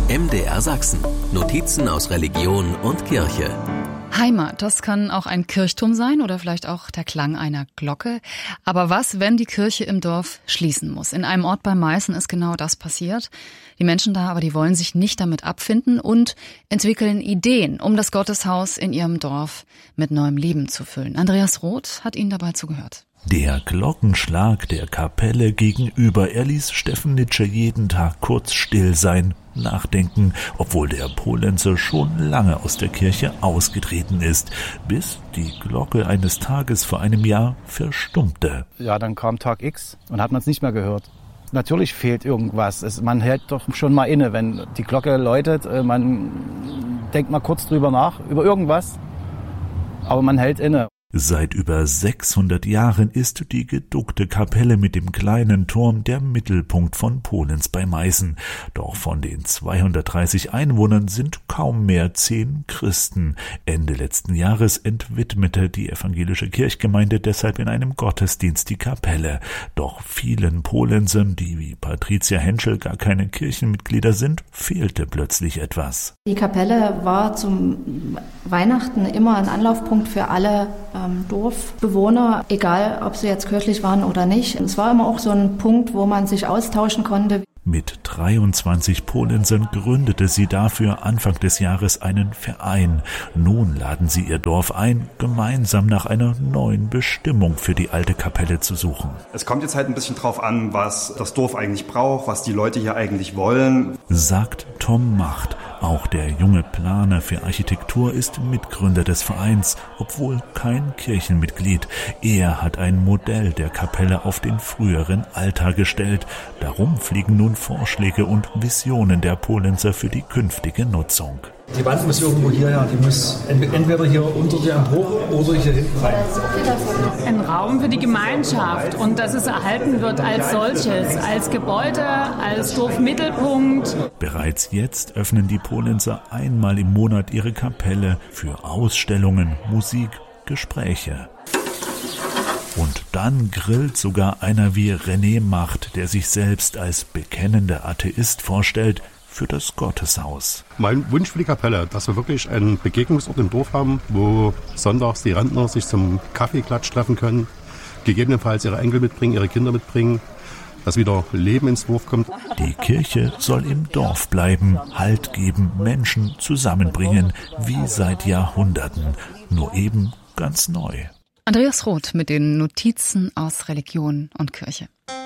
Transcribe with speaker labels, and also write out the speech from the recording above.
Speaker 1: MDR Sachsen. Notizen aus Religion und Kirche.
Speaker 2: Heimat, das kann auch ein Kirchturm sein oder vielleicht auch der Klang einer Glocke. Aber was, wenn die Kirche im Dorf schließen muss? In einem Ort bei Meißen ist genau das passiert. Die Menschen da aber, die wollen sich nicht damit abfinden und entwickeln Ideen, um das Gotteshaus in ihrem Dorf mit neuem Leben zu füllen. Andreas Roth hat ihnen dabei zugehört.
Speaker 3: Der Glockenschlag der Kapelle gegenüber, er ließ Steffen Nitsche jeden Tag kurz still sein, nachdenken, obwohl der Polenzer schon lange aus der Kirche ausgetreten ist, bis die Glocke eines Tages vor einem Jahr verstummte.
Speaker 4: Ja, dann kam Tag X und hat man es nicht mehr gehört. Natürlich fehlt irgendwas. Man hält doch schon mal inne, wenn die Glocke läutet. Man denkt mal kurz drüber nach, über irgendwas, aber man hält inne.
Speaker 3: Seit über 600 Jahren ist die geduckte Kapelle mit dem kleinen Turm der Mittelpunkt von Polenz bei Meißen. Doch von den 230 Einwohnern sind kaum mehr 10 Christen. Ende letzten Jahres entwidmete die evangelische Kirchgemeinde deshalb in einem Gottesdienst die Kapelle. Doch vielen Polenzern, die wie Patricia Henschel gar keine Kirchenmitglieder sind, fehlte plötzlich etwas.
Speaker 5: Die Kapelle war zum Weihnachten immer ein Anlaufpunkt für alle Dorfbewohner, egal ob sie jetzt kirchlich waren oder nicht. Es war immer auch so ein Punkt, wo man sich austauschen konnte.
Speaker 3: Mit 23 Polenzern gründete sie dafür Anfang des Jahres einen Verein. Nun laden sie ihr Dorf ein, gemeinsam nach einer neuen Bestimmung für die alte Kapelle zu suchen.
Speaker 6: Es kommt jetzt halt ein bisschen drauf an, was das Dorf eigentlich braucht, was die Leute hier eigentlich wollen,
Speaker 3: sagt Tom Macht. Auch der junge Planer für Architektur ist Mitgründer des Vereins, obwohl kein Kirchenmitglied. Er hat ein Modell der Kapelle auf den früheren Altar gestellt. Darum fliegen nun Vorschläge und Visionen der Polenzer für die künftige Nutzung.
Speaker 7: Die Wand muss irgendwo hierher, die muss entweder hier unter der Empore oder hier hinten rein.
Speaker 8: Ein Raum für die Gemeinschaft und dass es erhalten wird als solches, als Gebäude, als Dorfmittelpunkt.
Speaker 3: Bereits jetzt öffnen die Polenzer einmal im Monat ihre Kapelle für Ausstellungen, Musik, Gespräche. Und dann grillt sogar einer wie René Macht, der sich selbst als bekennender Atheist vorstellt, für das Gotteshaus.
Speaker 9: Mein Wunsch für die Kapelle, dass wir wirklich einen Begegnungsort im Dorf haben, wo sonntags die Rentner sich zum Kaffeeklatsch treffen können, gegebenenfalls ihre Enkel mitbringen, ihre Kinder mitbringen, dass wieder Leben ins Dorf kommt.
Speaker 3: Die Kirche soll im Dorf bleiben, Halt geben, Menschen zusammenbringen, wie seit Jahrhunderten, nur eben ganz neu.
Speaker 2: Andreas Roth mit den Notizen aus Religion und Kirche.